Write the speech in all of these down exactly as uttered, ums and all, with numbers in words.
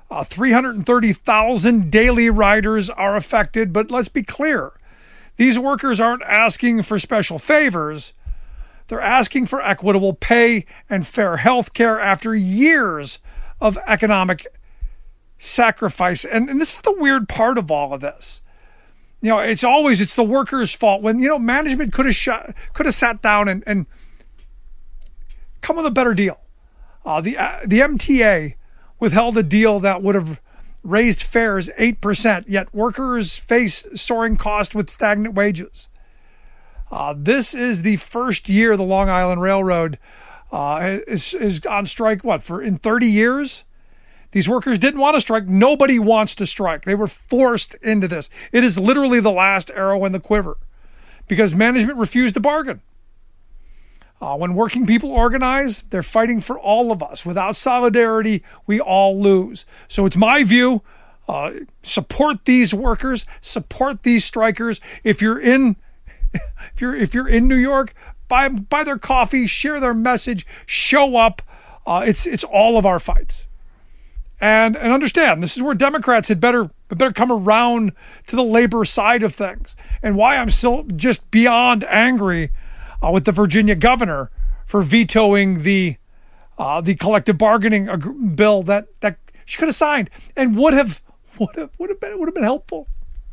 Uh, three hundred thirty thousand daily riders are affected, but let's be clear. These workers aren't asking for special favors. They're asking for equitable pay and fair health care after years of economic sacrifice. And, and this is the weird part of all of this. You know, it's always, it's the workers' fault when, you know, management could have shot, could have sat down and, and come with a better deal. Uh, the, uh, the M T A withheld a deal that would have raised fares eight percent, yet workers face soaring costs with stagnant wages. Uh, this is the first year the Long Island Railroad uh, is, is on strike, what, for in thirty years? These workers didn't want to strike. Nobody wants to strike. They were forced into this. It is literally the last arrow in the quiver because management refused to bargain. Uh, when working people organize, they're fighting for all of us. Without solidarity, we all lose. So it's my view, uh, support these workers, support these strikers. If you're in If you're if you're in New York, buy buy their coffee, share their message, show up. Uh, it's it's all of our fights, and and understand this is where Democrats had better had better come around to the labor side of things, and why I'm still just beyond angry uh, with the Virginia governor for vetoing the uh, the collective bargaining ag- bill that that she could have signed and would have would have would have been would have been helpful.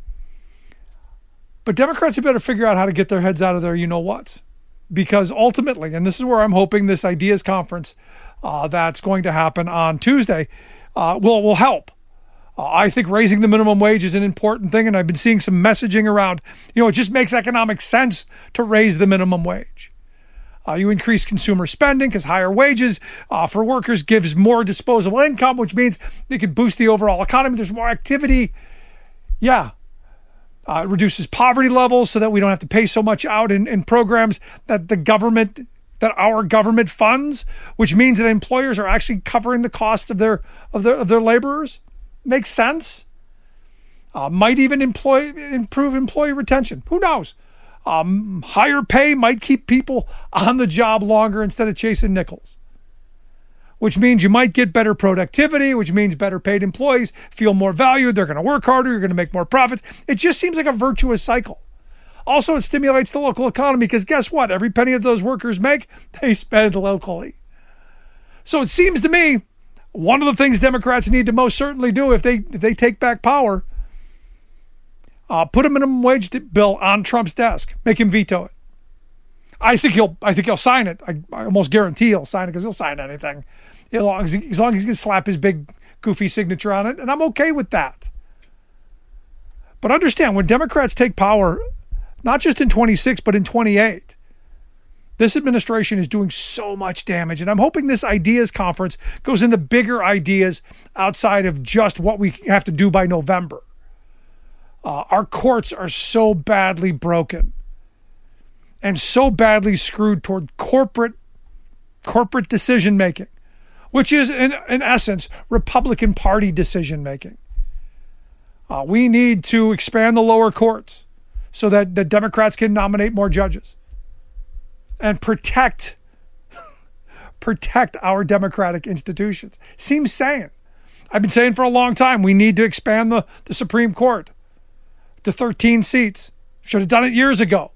But Democrats had better figure out how to get their heads out of there, you know what? Because ultimately, and this is where I'm hoping this ideas conference uh, that's going to happen on Tuesday uh, will will help. Uh, I think raising the minimum wage is an important thing, and I've been seeing some messaging around, you know, it just makes economic sense to raise the minimum wage. Uh, you increase consumer spending because higher wages uh, for workers gives more disposable income, which means they can boost the overall economy. There's more activity. Yeah. Uh, it reduces poverty levels so that we don't have to pay so much out in, in programs that the government, that our government funds, which means that employers are actually covering the cost of their of their of their laborers. Makes sense. Uh, might even employ improve employee retention. Who knows? Um, higher pay might keep people on the job longer instead of chasing nickels. Which means you might get better productivity, which means better paid employees feel more valued. They're going to work harder. You're going to make more profits. It just seems like a virtuous cycle. Also, it stimulates the local economy because guess what? Every penny that those workers make, they spend locally. So it seems to me one of the things Democrats need to most certainly do if they if they take back power, uh, put a minimum wage bill on Trump's desk, make him veto it. I think he'll I think he'll sign it. I, I almost guarantee he'll sign it because he'll sign anything. As long as, he, as long as he can slap his big goofy signature on it, and I'm okay with that. But understand, when Democrats take power, not just in twenty-six, but in twenty-eight, this administration is doing so much damage. And I'm hoping this ideas conference goes into bigger ideas outside of just what we have to do by November. Uh, our courts are so badly broken and so badly screwed toward corporate corporate decision-making, which is, in, in essence, Republican Party decision-making. Uh, we need to expand the lower courts so that the Democrats can nominate more judges and protect, protect our democratic institutions. Seems sane. I've been saying for a long time, we need to expand the, the Supreme Court to thirteen seats. Should have done it years ago.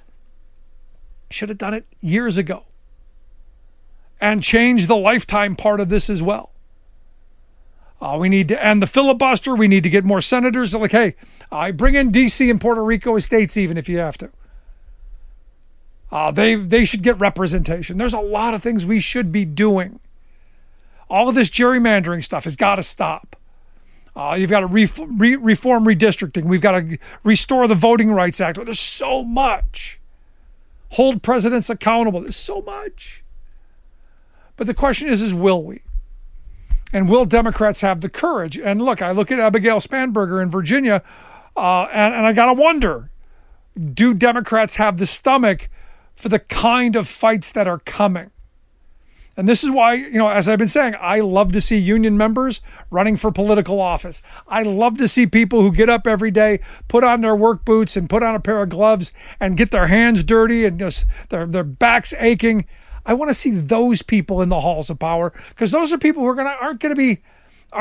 Should have done it years ago. And change the lifetime part of this as well. Uh, we need to end the filibuster. We need to get more senators. They're like, hey, I bring in D C and Puerto Rico as states even if you have to. Uh, they they should get representation. There's a lot of things we should be doing. All of this gerrymandering stuff has got to stop. Uh, you've got to re- re- reform redistricting. We've got to restore the Voting Rights Act. There's so much. Hold presidents accountable. There's so much. But the question is, is will we? And will Democrats have the courage? And look, I look at Abigail Spanberger in Virginia, uh, and, and I got to wonder, do Democrats have the stomach for the kind of fights that are coming? And this is why, you know, as I've been saying, I love to see union members running for political office. I love to see people who get up every day, put on their work boots and put on a pair of gloves and get their hands dirty and just their, their backs aching. I want to see those people in the halls of power because those are people who are gonna aren't going to be